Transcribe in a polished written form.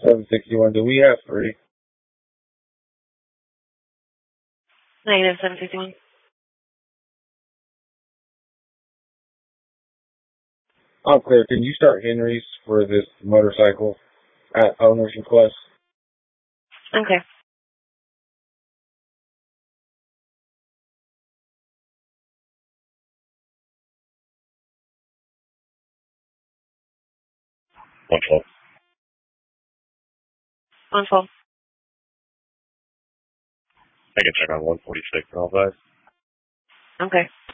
761. Do we have free? Negative 761. I'm clear. Can you start Henry's for this motorcycle at owner's request? Okay. Wonderful. Wonderful. I can check on 146 and all that. Okay.